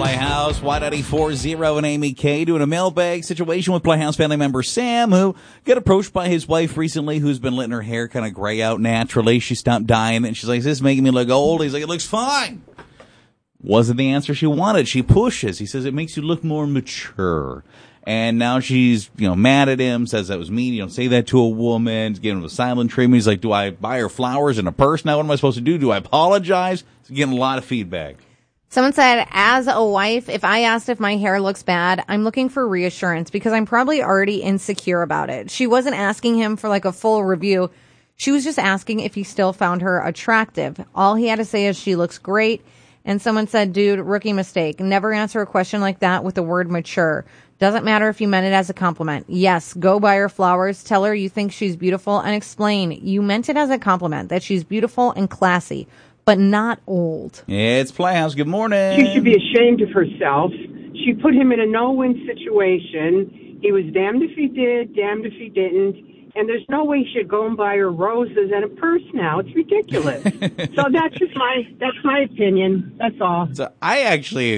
Playhouse, Y94 and Amy K doing a mailbag situation with Playhouse family member Sam, who got approached by his wife recently, who's been letting her hair kind of gray out naturally. She stopped dyeing it, and she's like, is this making me look old? He's like, it looks fine. Wasn't the answer she wanted. She pushes. He says, it makes you look more mature. And now she's, mad at him, says that was mean. You don't say that to a woman. He's giving him a silent treatment. He's like, do I buy her flowers and a purse now? What am I supposed to do? Do I apologize? He's getting a lot of feedback. Someone said, as a wife, if I asked if my hair looks bad, I'm looking for reassurance because I'm probably already insecure about it. She wasn't asking him for like a full review. She was just asking if he still found her attractive. All he had to say is she looks great. And someone said, dude, rookie mistake. Never answer a question like that with the word mature. Doesn't matter if you meant it as a compliment. Yes, go buy her flowers. Tell her you think she's beautiful and explain you meant it as a compliment, that she's beautiful and classy, but not old. It's Playhouse. Good morning. She should be ashamed of herself. She put him in a no-win situation. He was damned if he did, damned if he didn't. And there's no way she should go and buy her roses and a purse now. It's ridiculous. So that's my opinion. That's all. So I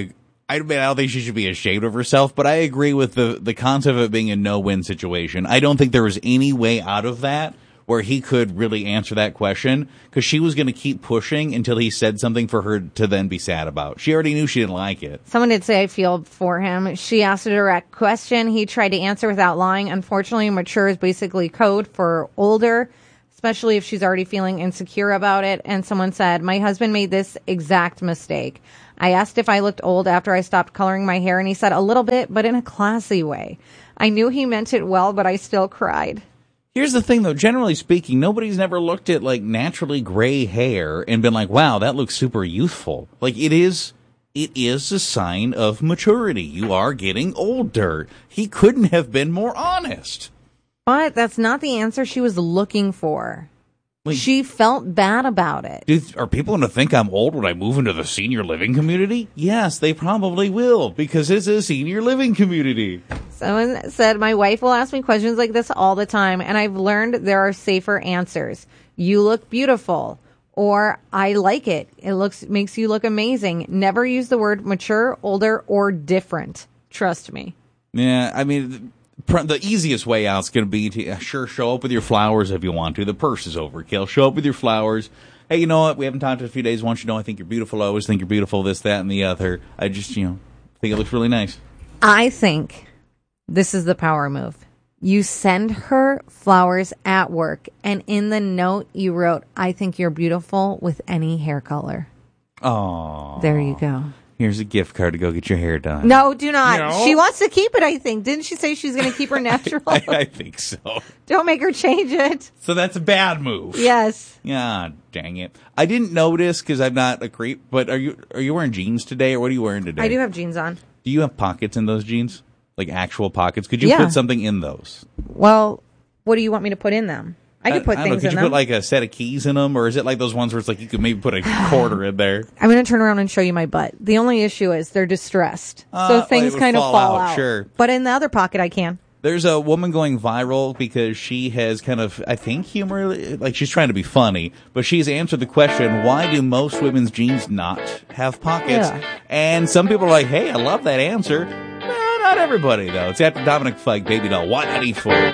don't think she should be ashamed of herself, but I agree with the concept of it being a no-win situation. I don't think there was any way out of that where he could really answer that question, because she was going to keep pushing until he said something for her to then be sad about. She already knew she didn't like it. Someone did say I feel for him. She asked a direct question. He tried to answer without lying. Unfortunately, mature is basically code for older, especially if she's already feeling insecure about it. And someone said, my husband made this exact mistake. I asked if I looked old after I stopped coloring my hair, and he said a little bit, but in a classy way. I knew he meant it well, but I still cried. Here's the thing, though. Generally speaking, nobody's never looked at, naturally gray hair and been like, wow, that looks super youthful. It is a sign of maturity. You are getting older. He couldn't have been more honest. But that's not the answer she was looking for. She felt bad about it. Are people going to think I'm old when I move into the senior living community? Yes, they probably will, because it's a senior living community. Someone said, my wife will ask me questions like this all the time, and I've learned there are safer answers. You look beautiful, or I like it. It makes you look amazing. Never use the word mature, older, or different. Trust me. Yeah, I mean, the easiest way out is going to be to show up with your flowers if you want to. The purse is overkill. Show up with your flowers. Hey, you know what? We haven't talked in a few days. I want you to know I think you're beautiful. I always think you're beautiful, this, that, and the other. I just, think it looks really nice. I think this is the power move. You send her flowers at work, and in the note you wrote, I think you're beautiful with any hair color. Oh, there you go. Here's a gift card to go get your hair done. No, do not. No? She wants to keep it, I think. Didn't she say she's going to keep her natural? I think so. Don't make her change it. So that's a bad move. Yes. Yeah, dang it. I didn't notice because I'm not a creep, but are you wearing jeans today, or what are you wearing today? I do have jeans on. Do you have pockets in those jeans? Like actual pockets? Could you put something in those? Well, what do you want me to put in them? I could put things in them. Could you put like a set of keys in them, or is it like those ones where it's like you could maybe put a quarter in there? I'm going to turn around and show you my butt. The only issue is they're distressed, so things kind of fall out. Sure. But in the other pocket, I can. There's a woman going viral because she has kind of, I think, humor, like she's trying to be funny, but she's answered the question, why do most women's jeans not have pockets? Yeah. And some people are like, hey, I love that answer. Well, not everybody, though. It's after Dominic Fike, Baby Doll, 194.